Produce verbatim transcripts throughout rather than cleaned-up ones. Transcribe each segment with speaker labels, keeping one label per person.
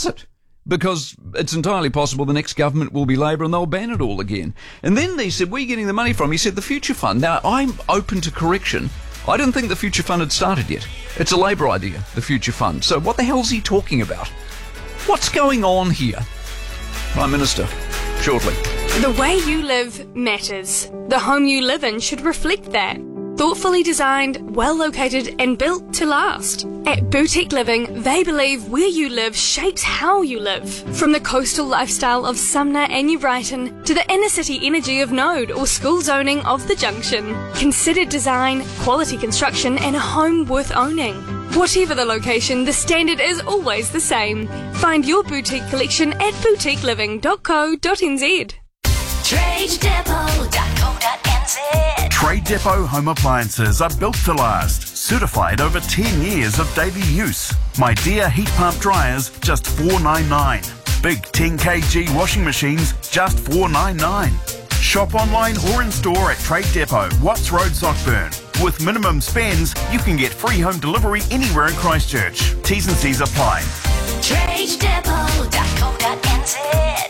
Speaker 1: discuss it. Because it's entirely possible the next government will be Labor and they'll ban it all again. And then they said, where are you getting the money from? He said, the Future Fund. Now, I'm open to correction. I didn't think the Future Fund had started yet. It's a Labor idea, the Future Fund. So what the hell's he talking about? What's going on here? Prime Minister, shortly.
Speaker 2: The way you live matters. The home you live in should reflect that. Thoughtfully designed, well located and built to last. At Boutique Living, they believe where you live shapes how you live. From the coastal lifestyle of Sumner and New Brighton to the inner city energy of Node or school zoning of the Junction. Considered design, quality construction and a home worth owning. Whatever the location, the standard is always the same. Find your boutique collection at boutique living dot co dot n z.
Speaker 3: trade depot dot co dot n z.
Speaker 4: Trade Depot home appliances are built to last. Certified over ten years of daily use. My Dear heat pump dryers, just four ninety-nine. Big ten kilogram washing machines, just four ninety-nine. Shop online or in store at Trade Depot, Watts Road, Sockburn. With minimum spends, you can get free home delivery anywhere in Christchurch. T's and C's apply.
Speaker 3: trade depot dot co dot n z.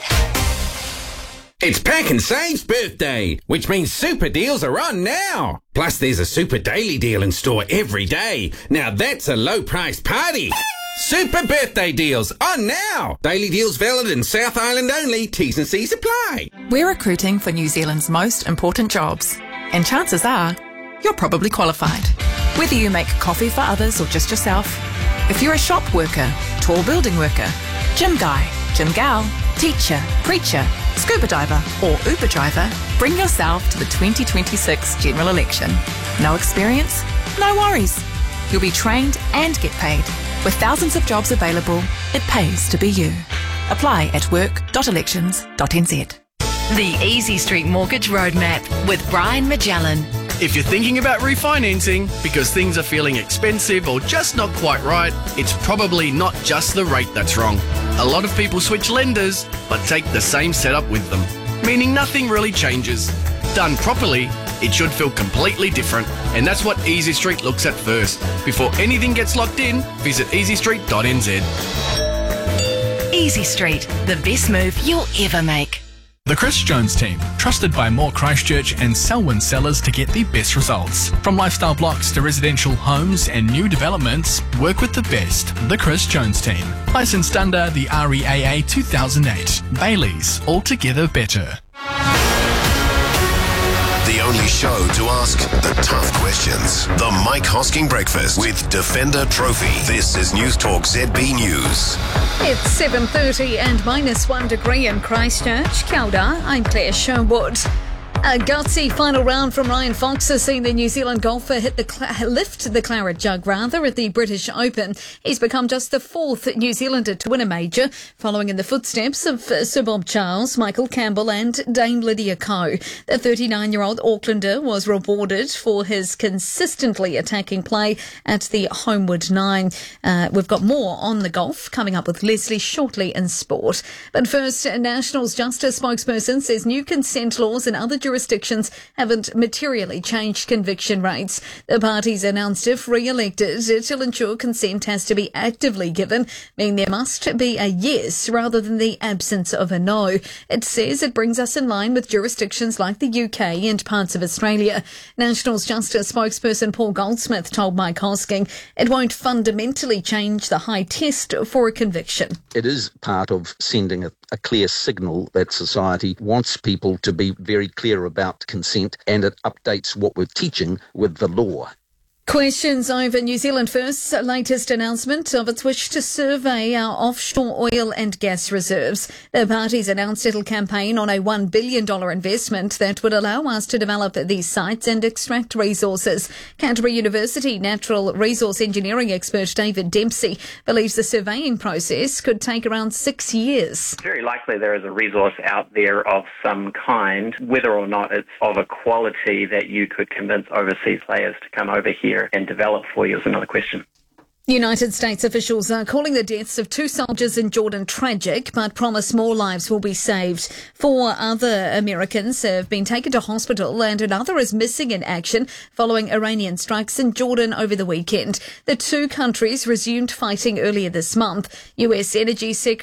Speaker 5: It's Pack and Save's birthday, which means super deals are on now. Plus, there's a super daily deal in store every day. Now that's a low-priced party. Super birthday deals on now. Daily deals valid in South Island only. T's and C's apply.
Speaker 6: We're recruiting for New Zealand's most important jobs. And chances are, you're probably qualified. Whether you make coffee for others or just yourself, if you're a shop worker, tall building worker, gym guy, gym gal, teacher, preacher, scuba diver or Uber driver, bring yourself to the twenty twenty-six general election. No experience? No worries. You'll be trained and get paid. With thousands of jobs available, it pays to be you. Apply at work dot elections dot n z.
Speaker 7: The Easy Street Mortgage Roadmap with Brian Magellan.
Speaker 8: If you're thinking about refinancing because things are feeling expensive or just not quite right, it's probably not just the rate that's wrong. A lot of people switch lenders but take the same setup with them, meaning nothing really changes. Done properly, it should feel completely different, and that's what Easy Street looks at first. Before anything gets locked in, visit easy street dot n z.
Speaker 7: Easy Street, the best move you'll ever make.
Speaker 9: The Chris Jones Team, trusted by more Christchurch and Selwyn sellers to get the best results. From lifestyle blocks to residential homes and new developments, work with the best. The Chris Jones Team. Licensed under the R E A A two thousand eight. Bailey's, altogether better.
Speaker 10: The only show to ask the tough questions. The Mike Hosking Breakfast with Defender Trophy. This is News Talk Z B News.
Speaker 11: It's seven thirty and minus one degree in Christchurch. Kia ora, I'm Claire Sherwood. A gutsy final round from Ryan Fox has seen the New Zealand golfer hit the cl- lift the claret jug rather at the British Open. He's become just the fourth New Zealander to win a major, following in the footsteps of uh, Sir Bob Charles, Michael Campbell and Dame Lydia Ko. The thirty-nine-year-old Aucklander was rewarded for his consistently attacking play at the Homewood Nine. Uh, we've got more on the golf coming up with Leslie shortly in sport. But first, Nationals Justice spokesperson says new consent laws in other jurisdictions jurisdictions haven't materially changed conviction rates. The parties announced if re-elected, it'll ensure consent has to be actively given, meaning there must be a yes rather than the absence of a no. It says it brings us in line with jurisdictions like the U K and parts of Australia. Nationals Justice spokesperson Paul Goldsmith told Mike Hosking it won't fundamentally change the high test for a conviction.
Speaker 12: It is part of sending a, a clear signal that society wants people to be very clear about consent, and it updates what we're teaching with the law.
Speaker 11: Questions over New Zealand First's latest announcement of its wish to survey our offshore oil and gas reserves. The parties announced it'll campaign on a one billion dollars investment that would allow us to develop these sites and extract resources. Canterbury University natural resource engineering expert David Dempsey believes the surveying process could take around six years.
Speaker 13: Very likely there is a resource out there of some kind. Whether or not it's of a quality that you could convince overseas players to come over here and develop for you is another question.
Speaker 11: United States officials are calling the deaths of two soldiers in Jordan tragic, but promise more lives will be saved. Four other Americans have been taken to hospital and another is missing in action following Iranian strikes in Jordan over the weekend. The two countries resumed fighting earlier this month. U S Energy Secretary